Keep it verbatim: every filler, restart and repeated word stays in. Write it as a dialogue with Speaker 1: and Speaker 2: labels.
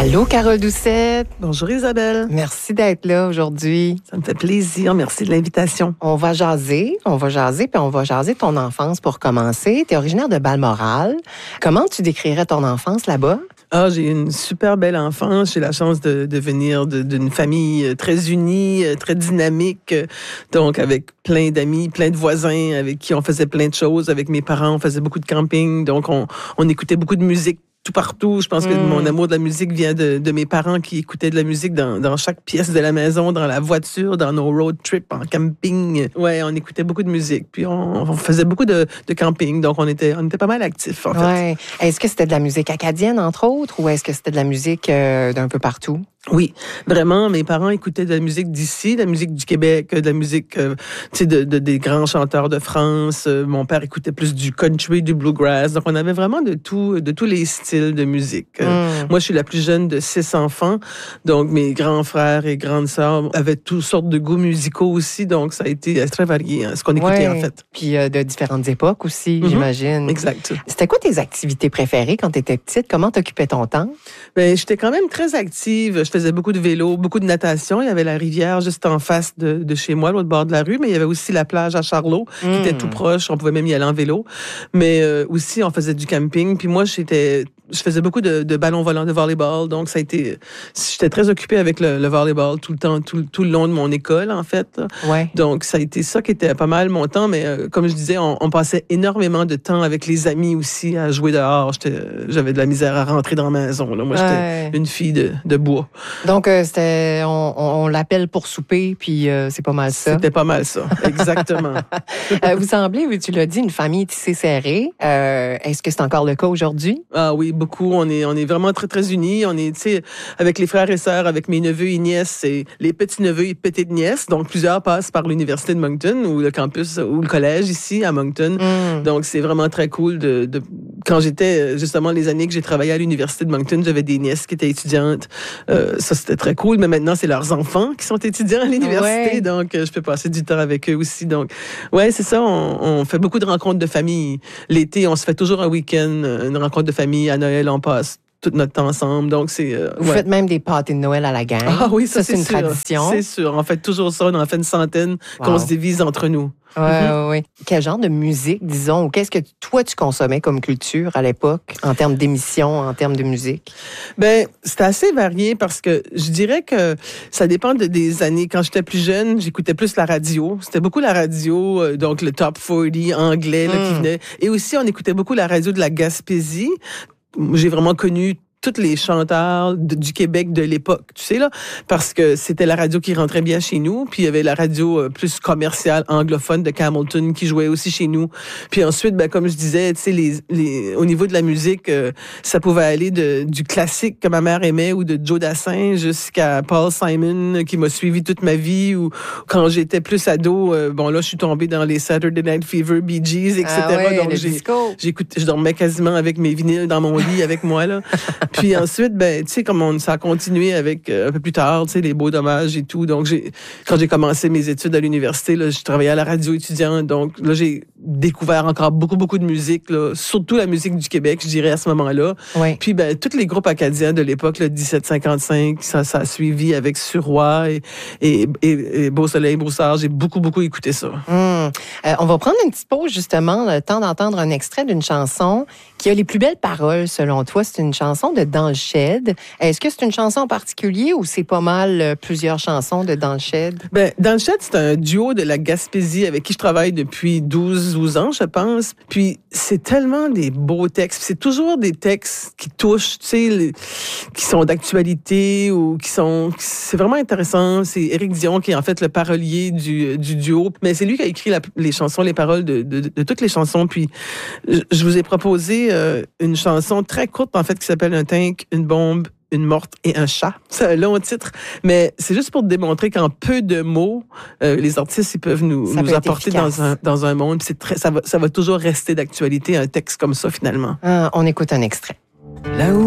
Speaker 1: Allô, Carole Doucette.
Speaker 2: Bonjour Isabelle.
Speaker 1: Merci d'être là aujourd'hui.
Speaker 2: Ça me fait plaisir. Merci de l'invitation.
Speaker 1: On va jaser, on va jaser, puis on va jaser ton enfance pour commencer. Tu es originaire de Balmoral. Comment tu décrirais ton enfance là-bas?
Speaker 2: Ah, j'ai une super belle enfance. J'ai la chance de, de venir de, d'une famille très unie, très dynamique, donc avec plein d'amis, plein de voisins avec qui on faisait plein de choses. Avec mes parents, on faisait beaucoup de camping, donc on, on écoutait beaucoup de musique tout partout. Je pense que mmh. mon amour de la musique vient de, de mes parents qui écoutaient de la musique dans, dans chaque pièce de la maison, dans la voiture, dans nos road trips, en camping. Ouais, on écoutait beaucoup de musique. Puis on, on faisait beaucoup de, de camping, donc on était, on était pas mal actifs, en
Speaker 1: ouais. fait. Est-ce que c'était de la musique acadienne, entre autres, ou est-ce que c'était de la musique euh, d'un peu partout?
Speaker 2: Oui, vraiment, mes parents écoutaient de la musique d'ici, de la musique du Québec, de la musique, euh, tu sais, de, de, des grands chanteurs de France. Euh, mon père écoutait plus du country, du bluegrass. Donc, on avait vraiment de tout, de tous les styles de musique. Mm. Euh, moi, je suis la plus jeune de six enfants. Donc, mes grands frères et grandes sœurs avaient toutes sortes de goûts musicaux aussi. Donc, ça a été très varié, hein, ce qu'on écoutait,
Speaker 1: ouais.
Speaker 2: en fait.
Speaker 1: Puis, euh, de différentes époques aussi, mm-hmm. j'imagine.
Speaker 2: Exact.
Speaker 1: C'était quoi tes activités préférées quand tu étais petite? Comment t'occupais ton temps?
Speaker 2: Ben, j'étais quand même très active. Je faisais beaucoup de vélo, beaucoup de natation. Il y avait la rivière juste en face de, de chez moi, l'autre bord de la rue, mais il y avait aussi la plage à Charlot, mmh. qui était tout proche. On pouvait même y aller en vélo. Mais euh, aussi, on faisait du camping. Puis moi, j'étais... Je faisais beaucoup de, de ballons volants, de volleyball. Donc, ça a été... J'étais très occupée avec le, le volleyball tout le temps, tout, tout le long de mon école, en fait.
Speaker 1: Ouais.
Speaker 2: Donc, ça a été ça qui était pas mal mon temps. Mais euh, comme je disais, on, on passait énormément de temps avec les amis aussi à jouer dehors. J'étais, j'avais de la misère à rentrer dans ma maison. Là. Moi, j'étais ouais. une fille de, de bois.
Speaker 1: Donc, euh, c'était... On, on, on l'appelle pour souper, puis euh, c'est pas mal ça.
Speaker 2: C'était pas mal ça, exactement.
Speaker 1: euh, vous semblez, tu l'as dit, une famille tissée serrée. Euh, est-ce que c'est encore le cas aujourd'hui?
Speaker 2: Ah oui, beaucoup. On est, on est vraiment très, très unis. On est, tu sais, avec les frères et sœurs, avec mes neveux et nièces, et les petits-neveux et petites-nièces. Donc, plusieurs passent par l'Université de Moncton ou le campus ou le collège ici à Moncton. Mm. Donc, c'est vraiment très cool de, de... Quand j'étais, justement, les années que j'ai travaillé à l'Université de Moncton, j'avais des nièces qui étaient étudiantes. Euh, ça, c'était très cool. Mais maintenant, c'est leurs enfants qui sont étudiants à l'université. Ouais. Donc, je peux passer du temps avec eux aussi. Donc, ouais, c'est ça. On, on fait beaucoup de rencontres de famille. L'été, on se fait toujours un week-end, une rencontre de famille. À Noël, on passe tout notre temps ensemble. Donc, c'est... Euh,
Speaker 1: Vous
Speaker 2: ouais.
Speaker 1: faites même des pâtés de Noël à la gang.
Speaker 2: Ah oui, ça,
Speaker 1: ça c'est, c'est une
Speaker 2: sûr.
Speaker 1: tradition.
Speaker 2: C'est sûr. On fait toujours ça. On en fait une centaine wow. qu'on se divise entre nous.
Speaker 1: Oui, mm-hmm. oui. Quel genre de musique, disons, ou qu'est-ce que toi, tu consommais comme culture à l'époque, en termes d'émissions, en termes de musique?
Speaker 2: Ben, c'était assez varié parce que je dirais que ça dépend de, des années. Quand j'étais plus jeune, j'écoutais plus la radio. C'était beaucoup la radio, euh, donc le top quarante anglais là, mm. qui venait. Et aussi, on écoutait beaucoup la radio de la Gaspésie. J'ai vraiment connu tous les chanteurs de, du Québec de l'époque, tu sais, là, parce que c'était la radio qui rentrait bien chez nous, puis il y avait la radio euh, plus commerciale anglophone de Campbellton qui jouait aussi chez nous. Puis ensuite, ben, comme je disais, tu sais, les, les, au niveau de la musique, euh, ça pouvait aller de, du classique que ma mère aimait ou de Joe Dassin jusqu'à Paul Simon qui m'a suivi toute ma vie, ou quand j'étais plus ado, euh, bon là, je suis tombée dans les Saturday Night Fever, Bee Gees, et cetera.
Speaker 1: Ah ouais,
Speaker 2: donc
Speaker 1: le
Speaker 2: j'ai,
Speaker 1: disco.
Speaker 2: j'écoutais, je dormais quasiment avec mes vinyles dans mon lit avec moi, là. Puis ensuite, ben, tu sais, comme on, ça a continué avec, euh, un peu plus tard, tu sais, les beaux dommages et tout. Donc, j'ai, quand j'ai commencé mes études à l'université, là, je travaillais à la radio étudiante. Donc, là, j'ai découvert encore beaucoup, beaucoup de musique, là, surtout la musique du Québec, je dirais, à ce moment-là.
Speaker 1: Oui.
Speaker 2: Puis, ben, tous les groupes acadiens de l'époque, le dix-sept cinquante-cinq, ça, ça a suivi avec Suroît et, et, et, et Beau Soleil, Broussard. J'ai beaucoup, beaucoup écouté ça.
Speaker 1: Mmh. Euh, on va prendre une petite pause, justement, le temps d'entendre un extrait d'une chanson qui a les plus belles paroles, selon toi. C'est une chanson de Dans le Shed. Est-ce que c'est une chanson en particulier ou c'est pas mal euh, plusieurs chansons de Dans le Shed?
Speaker 2: Ben, Dans le Shed, c'est un duo de la Gaspésie avec qui je travaille depuis douze douze ans, je pense. Puis, c'est tellement des beaux textes. C'est toujours des textes qui touchent, tu sais, les, qui sont d'actualité ou qui sont... C'est vraiment intéressant. C'est Éric Dion qui est en fait le parolier du, du duo. Mais c'est lui qui a écrit la, les chansons, les paroles de, de, de toutes les chansons. Puis, je, je vous ai proposé euh, une chanson très courte, en fait, qui s'appelle Un tank, une bombe, une morte et un chat. C'est un long titre, mais c'est juste pour te démontrer qu'en peu de mots, euh, les artistes ils peuvent nous, nous apporter dans un, dans un monde. Puis c'est très, ça, va, ça va toujours rester d'actualité, un texte comme ça, finalement.
Speaker 1: Ah, on écoute un extrait.
Speaker 2: Là où